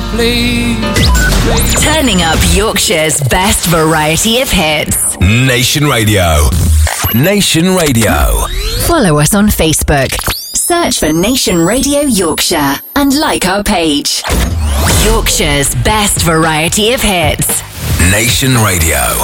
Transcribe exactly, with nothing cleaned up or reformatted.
please, please. Turning up Yorkshire's best variety of hits. Nation Radio. Nation Radio. Follow us on Facebook. Search for Nation Radio Yorkshire and like our page. Yorkshire's best variety of hits. Nation Radio.